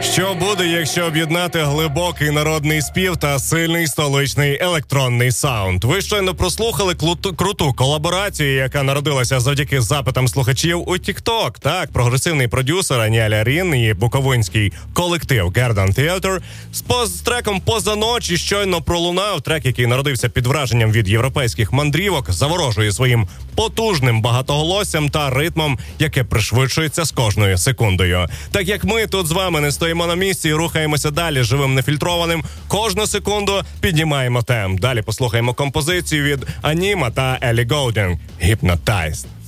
Що буде, якщо об'єднати глибокий народний спів та сильний столичний електронний саунд? Ви щойно прослухали круту колаборацію, яка народилася завдяки запитам слухачів у TikTok. Так, прогресивний продюсер Аніаля Рін і буковинський колектив Garden Theater з треком «Поза ночі» щойно пролунав. Трек, який народився під враженням від європейських мандрівок, заворожує своїм потужним багатоголоссям та ритмом, яке пришвидшується з кожною секундою. Так як ми тут з вами не стоїмо на місці і рухаємося далі живим нефільтрованим, кожну секунду піднімаємо темп. Далі послухаємо композицію від Аніма та Еллі Голдінг «Hypnotized».